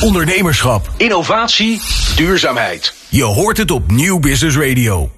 ondernemerschap, innovatie, duurzaamheid. Je hoort het op Nieuw Business Radio.